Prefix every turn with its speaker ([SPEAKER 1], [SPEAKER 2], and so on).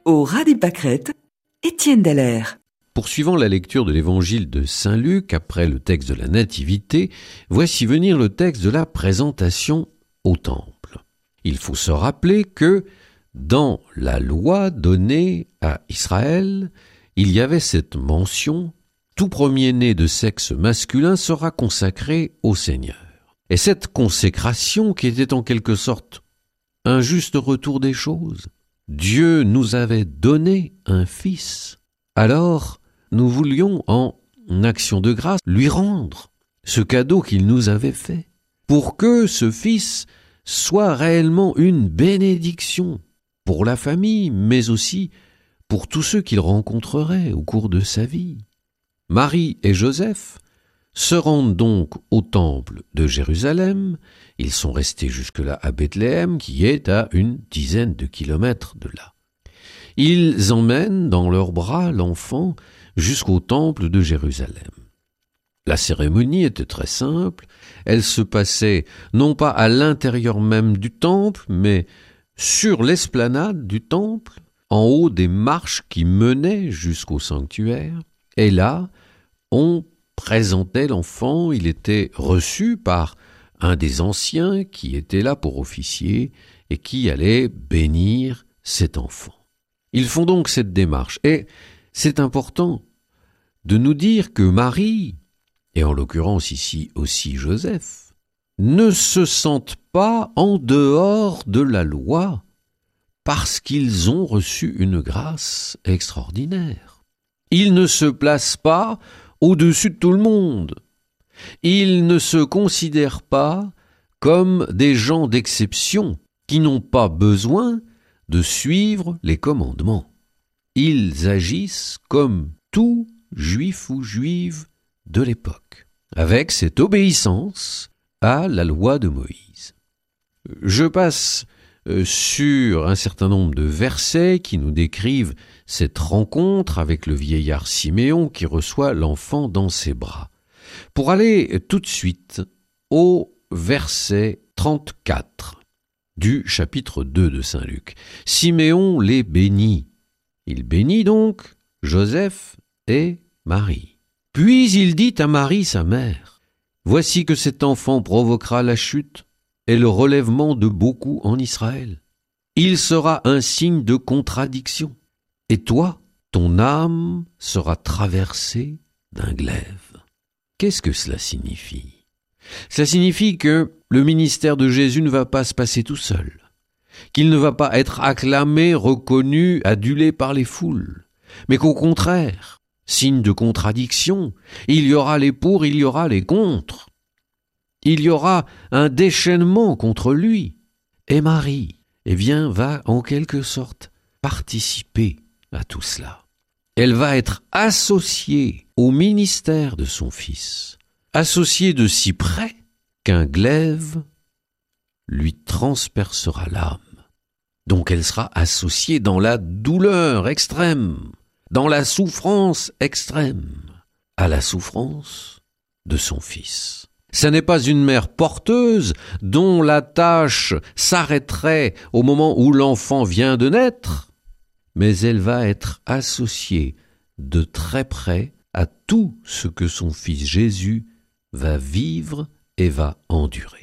[SPEAKER 1] Au ras des pâquerettes, Étienne Dallaire.
[SPEAKER 2] Poursuivant la lecture de l'évangile de Saint Luc, après le texte de la Nativité, voici venir le texte de la présentation au temple. Il faut se rappeler que, dans la loi donnée à Israël, il y avait cette mention « Tout premier-né de sexe masculin sera consacré au Seigneur ». Et cette consécration, qui était en quelque sorte un juste retour des choses, Dieu nous avait donné un fils. Alors, nous voulions, en action de grâce, lui rendre ce cadeau qu'il nous avait fait, pour que ce fils soit réellement une bénédiction pour la famille, mais aussi pour tous ceux qu'il rencontrerait au cours de sa vie. Marie et Joseph se rendent donc au temple de Jérusalem. Ils sont restés jusque-là à Bethléem, qui est à une dizaine de kilomètres de là. Ils emmènent dans leurs bras l'enfant jusqu'au temple de Jérusalem. La cérémonie était très simple. Elle se passait non pas à l'intérieur même du temple, mais sur l'esplanade du temple, en haut des marches qui menaient jusqu'au sanctuaire. Et là, on présentait l'enfant. Il était reçu par un des anciens qui était là pour officier et qui allait bénir cet enfant. Ils font donc cette démarche. Et c'est important de nous dire que Marie, et en l'occurrence ici aussi Joseph, ne se sentent pas en dehors de la loi parce qu'ils ont reçu une grâce extraordinaire. Ils ne se placent pas au-dessus de tout le monde. Ils ne se considèrent pas comme des gens d'exception qui n'ont pas besoin de suivre les commandements. Ils agissent comme tout juif ou juive de l'époque, avec cette obéissance à la loi de Moïse. Je passe sur un certain nombre de versets qui nous décrivent cette rencontre avec le vieillard Siméon qui reçoit l'enfant dans ses bras. Pour aller tout de suite au verset 34 du chapitre 2 de Saint Luc. Siméon les bénit. Il bénit donc Joseph et Marie. Puis il dit à Marie, sa mère, « Voici que cet enfant provoquera la chute et le relèvement de beaucoup en Israël. Il sera un signe de contradiction. Et toi, ton âme sera traversée d'un glaive. » Qu'est-ce que cela signifie ? Cela signifie que le ministère de Jésus ne va pas se passer tout seul, qu'il ne va pas être acclamé, reconnu, adulé par les foules, mais qu'au contraire, signe de contradiction, il y aura les pour, il y aura les contre. Il y aura un déchaînement contre lui. Et Marie, va en quelque sorte participer à tout cela. Elle va être associée au ministère de son fils, associée de si près qu'un glaive lui transpercera l'âme. Donc elle sera associée dans la douleur extrême, dans la souffrance extrême, à la souffrance de son fils. Ce n'est pas une mère porteuse dont la tâche s'arrêterait au moment où l'enfant vient de naître, mais elle va être associée de très près à tout ce que son fils Jésus va vivre et va endurer.